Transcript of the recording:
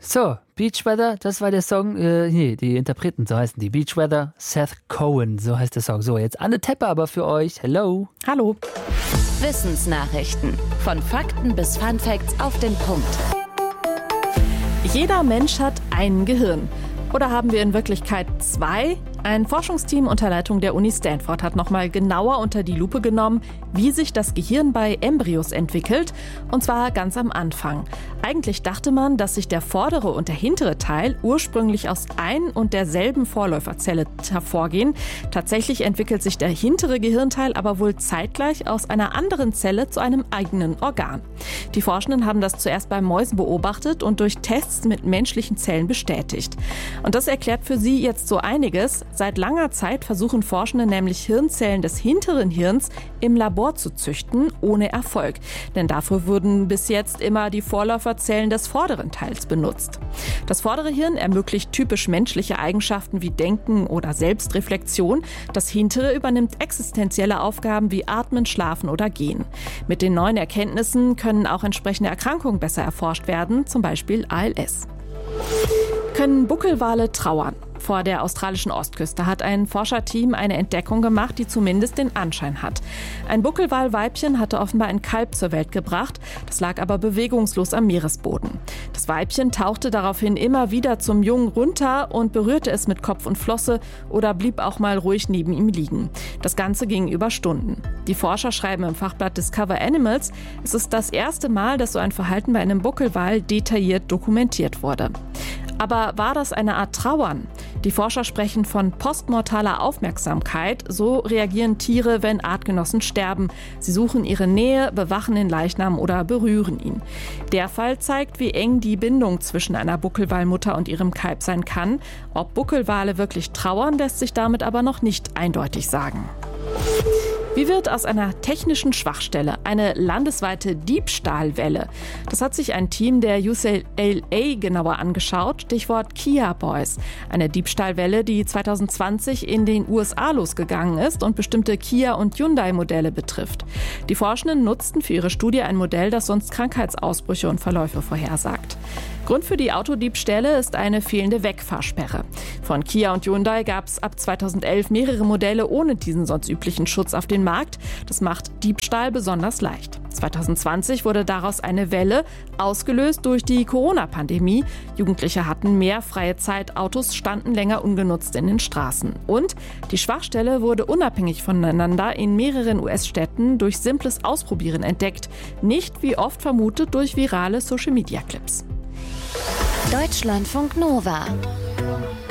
So, Beach Weather, das war der Song, die Interpreten, so heißen die. Beach Weather, Seth Cohen, so heißt der Song. So, jetzt Anne Teppe aber für euch. Hello. Hallo. Wissensnachrichten. Von Fakten bis Funfacts auf den Punkt. Jeder Mensch hat ein Gehirn. Oder haben wir in Wirklichkeit zwei? Ein Forschungsteam unter Leitung der Uni Stanford hat nochmal genauer unter die Lupe genommen, wie sich das Gehirn bei Embryos entwickelt, und zwar ganz am Anfang. Eigentlich dachte man, dass sich der vordere und der hintere Teil ursprünglich aus ein und derselben Vorläuferzelle hervorgehen. Tatsächlich entwickelt sich der hintere Gehirnteil aber wohl zeitgleich aus einer anderen Zelle zu einem eigenen Organ. Die Forschenden haben das zuerst bei Mäusen beobachtet und durch Tests mit menschlichen Zellen bestätigt. Und das erklärt für sie jetzt so einiges. Seit langer Zeit versuchen Forschende nämlich Hirnzellen des hinteren Hirns im Labor zu züchten, ohne Erfolg. Denn dafür wurden bis jetzt immer die Vorläuferzellen des vorderen Teils benutzt. Das vordere Hirn ermöglicht typisch menschliche Eigenschaften wie Denken oder Selbstreflexion. Das hintere übernimmt existenzielle Aufgaben wie Atmen, Schlafen oder Gehen. Mit den neuen Erkenntnissen können auch entsprechende Erkrankungen besser erforscht werden, zum Beispiel ALS. Können Buckelwale trauern? Vor der australischen Ostküste hat ein Forscherteam eine Entdeckung gemacht, die zumindest den Anschein hat. Ein Buckelwalweibchen hatte offenbar ein Kalb zur Welt gebracht, das lag aber bewegungslos am Meeresboden. Das Weibchen tauchte daraufhin immer wieder zum Jungen runter und berührte es mit Kopf und Flosse oder blieb auch mal ruhig neben ihm liegen. Das Ganze ging über Stunden. Die Forscher schreiben im Fachblatt Discover Animals, es ist das erste Mal, dass so ein Verhalten bei einem Buckelwal detailliert dokumentiert wurde. Aber war das eine Art Trauern? Die Forscher sprechen von postmortaler Aufmerksamkeit. So reagieren Tiere, wenn Artgenossen sterben. Sie suchen ihre Nähe, bewachen den Leichnam oder berühren ihn. Der Fall zeigt, wie eng die Bindung zwischen einer Buckelwalmutter und ihrem Kalb sein kann. Ob Buckelwale wirklich trauern, lässt sich damit aber noch nicht eindeutig sagen. Wie wird aus einer technischen Schwachstelle eine landesweite Diebstahlwelle? Das hat sich ein Team der UCLA genauer angeschaut, Stichwort Kia Boys. Eine Diebstahlwelle, die 2020 in den USA losgegangen ist und bestimmte Kia- und Hyundai-Modelle betrifft. Die Forschenden nutzten für ihre Studie ein Modell, das sonst Krankheitsausbrüche und Verläufe vorhersagt. Grund für die Autodiebstähle ist eine fehlende Wegfahrsperre. Von Kia und Hyundai gab es ab 2011 mehrere Modelle ohne diesen sonst üblichen Schutz auf den Markt. Das macht Diebstahl besonders leicht. 2020 wurde daraus eine Welle, ausgelöst durch die Corona-Pandemie. Jugendliche hatten mehr freie Zeit, Autos standen länger ungenutzt in den Straßen. Und die Schwachstelle wurde unabhängig voneinander in mehreren US-Städten durch simples Ausprobieren entdeckt. Nicht wie oft vermutet durch virale Social-Media-Clips. Deutschlandfunk Nova